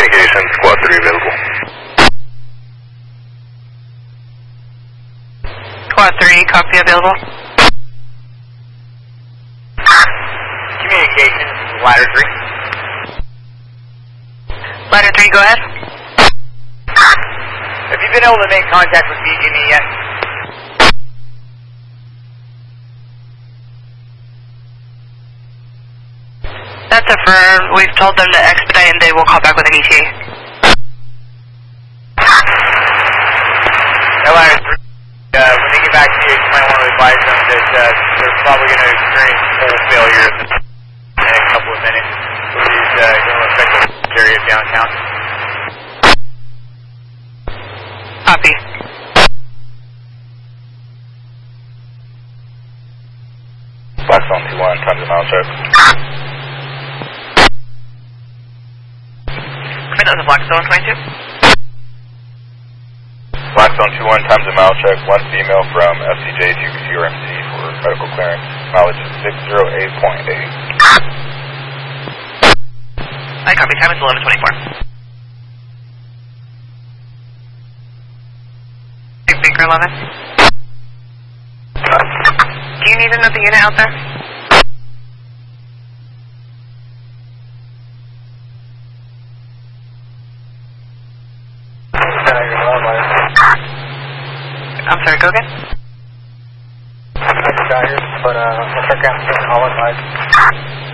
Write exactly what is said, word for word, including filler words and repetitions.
Communication, squad three available. Squad three, copy available. Communication, ladder three. Ladder three, go ahead. Have you been able to make contact with B G M E yet? That's affirmed. We've told them to expedite and they will call back with an E T A. No, ladder three. Uh, when they get back to you, you might want to advise them that uh, they're probably going to experience pole failure in the next couple of minutes, which is uh, going to affect the area of downtown. Copy. Blackstone two one, time to mile check. That was a Blackstone twenty-two. Blackstone two one, time to mile check. One female from F C J to Q R M C for medical clearance. Mileage is six oh eight point eight. I copy. Time is eleven twenty-four. Baker eleven. Do you need another unit out there? I'm sorry, go again? But uh, what's our captain all advice?